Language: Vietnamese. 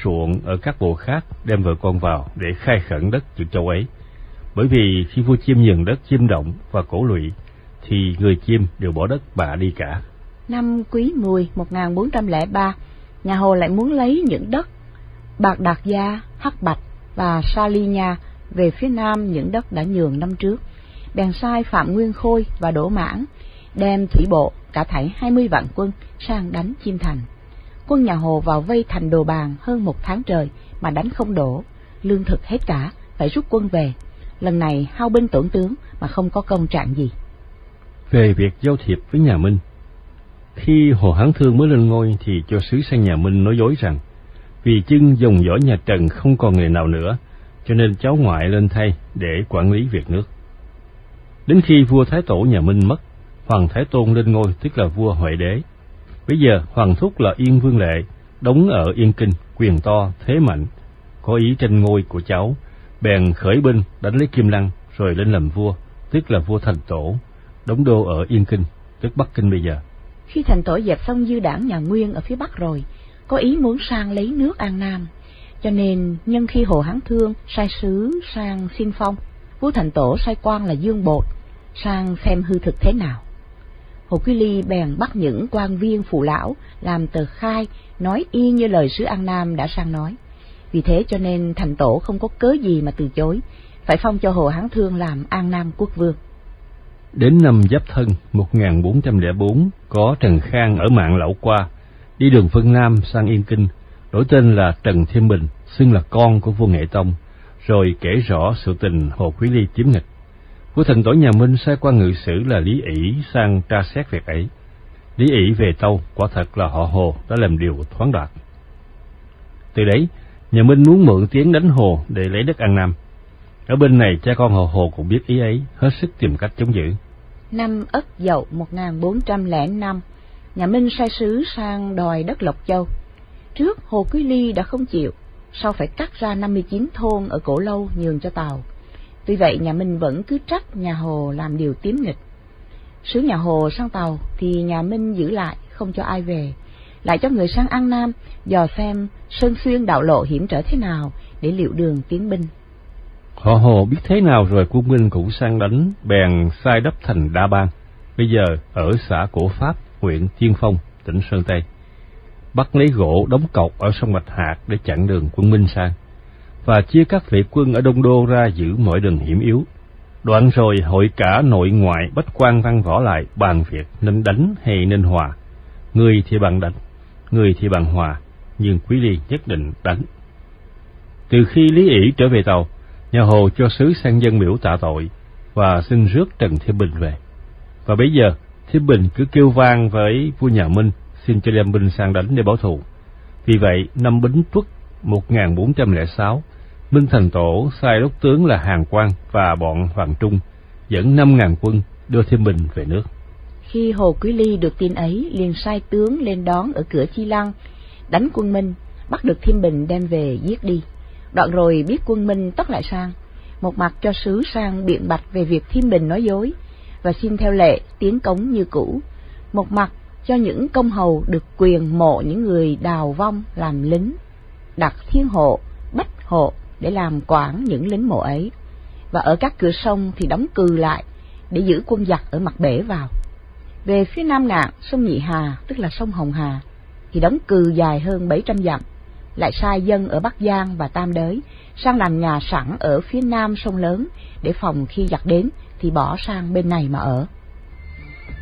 ruộng ở các bộ khác đem vợ con vào để khai khẩn đất chữ Châu ấy. Bởi vì khi vua Chiêm nhường đất Chiêm Động và Cổ Lụy, thì người Chiêm đều bỏ đất bạ đi cả. Năm Quý Mùi 1403, nhà Hồ lại muốn lấy những đất Bạc Đạt Gia, Hắc Bạch và Sa Ly Nha về phía nam những đất đã nhường năm trước. Bèn sai Phạm Nguyên Khôi và Đỗ Mãn đem thủy bộ cả thảy 20 vạn quân sang đánh Chiêm Thành. Quân nhà Hồ vào vây thành Đồ Bàn hơn 1 tháng trời mà đánh không đổ, lương thực hết cả, phải rút quân về. Lần này hao binh tổn tướng mà không có công trạng gì. Về việc giao thiệp với nhà Minh, khi Hồ Hán Thương mới lên ngôi thì cho sứ sang nhà Minh nói dối rằng vì chưng dòng dõi nhà Trần không còn người nào nữa, cho nên cháu ngoại lên thay để quản lý việc nước. Đến khi vua Thái Tổ nhà Minh mất, Hoàng Thái Tôn lên ngôi, tức là vua Huệ Đế. Bây giờ Hoàng thúc là Yên Vương Lệ, đóng ở Yên Kinh, quyền to, thế mạnh, có ý tranh ngôi của cháu, bèn khởi binh đánh lấy Kim Lăng, rồi lên làm vua, tức là vua Thành Tổ, đóng đô ở Yên Kinh, tức Bắc Kinh bây giờ. Khi Thành Tổ dẹp xong dư đảng nhà Nguyên ở phía Bắc rồi, có ý muốn sang lấy nước An Nam, cho nên nhân khi Hồ Hán Thương sai sứ sang xin phong, vua Thành Tổ sai quan là Dương Bột sang xem hư thực thế nào. Hồ Quý Ly bèn bắt những quan viên phụ lão làm tờ khai nói y như lời sứ An Nam đã sang nói. Vì thế cho nên Thành Tổ không có cớ gì mà từ chối, phải phong cho Hồ Hán Thương làm An Nam quốc vương. Đến năm Giáp Thân 1404, có Trần Khang ở Mạn Lậu qua, đi đường Vân Nam sang Yên Kinh, đổi tên là Trần Thiên Bình, xưng là con của vua Nghệ Tông, rồi kể rõ sự tình Hồ Quý Ly chiếm nghịch. Vua Thành Tổ nhà Minh sai quan ngự sử là Lý ỷ sang tra xét việc ấy. Lý ỷ về tâu, quả thật là họ Hồ đã làm điều thoáng đạt. Từ đấy, nhà Minh muốn mượn tiếng đánh Hồ để lấy đất An Nam. Ở bên này cha con họ Hồ cũng biết ý ấy, hết sức tìm cách chống giữ. Năm Ất Dậu 1405, nhà Minh sai sứ sang đòi đất Lộc Châu. Trước Hồ Quý Ly đã không chịu, sau phải cắt ra 59 thôn ở Cổ Lâu nhường cho Tàu. Tuy vậy nhà Minh vẫn cứ trách nhà Hồ làm điều tiếm nghịch. Sứ nhà Hồ sang Tàu thì nhà Minh giữ lại, không cho ai về, lại cho người sang An Nam dò xem Sơn Xuyên đạo lộ hiểm trở thế nào để liệu đường tiến binh. Họ Hồ biết thế nào rồi quân binh cũng sang đánh, bèn sai đắp thành Đa Ban, bây giờ ở xã Cổ Pháp, huyện Tiên Phong, tỉnh Sơn Tây. Bắt lấy gỗ đóng cọc ở sông Bạch Hạc để chặn đường quân Minh sang, và chia các vệ quân ở Đông Đô ra giữ mọi đường hiểm yếu. Đoạn rồi hội cả nội ngoại bách quan văn võ lại bàn việc nên đánh hay nên hòa. Người thì bàn đánh, người thì bàn hòa, nhưng Quý Ly nhất định đánh. Từ khi Lý ỷ trở về Tàu, nhà Hồ cho sứ sang dân biểu tạ tội và xin rước Trần Thiên Bình về. Và bây giờ Thiên Bình cứ kêu vang với vua nhà Minh xin cho đem binh sang đánh để báo thù. Vì vậy năm Bính Tuất 1406, Minh Thành Tổ sai đốc tướng là Hàn Quang và bọn Hoàng Trung dẫn 5.000 quân đưa Thiên Bình về nước. Khi Hồ Quý Ly được tin ấy, liền sai tướng lên đón ở cửa Chi Lăng, đánh quân Minh, bắt được Thiên Bình đem về giết đi. Đoạn rồi biết quân Minh tất lại sang, một mặt cho sứ sang biện bạch về việc Thiên Bình nói dối và xin theo lệ tiến cống như cũ, một mặt cho những công hầu được quyền mộ những người đào vong làm lính, đặt Thiên Hộ, Bách Hộ để làm quản những lính mộ ấy, và ở các cửa sông thì đóng cừ lại để giữ quân giặc ở mặt bể vào. Về phía nam ngạn sông Nhị Hà, tức là sông Hồng Hà, thì đóng cừ dài hơn 700 dặm, lại sai dân ở Bắc Giang và Tam Đới sang làm nhà sẵn ở phía nam sông lớn để phòng khi giặc đến thì bỏ sang bên này mà ở.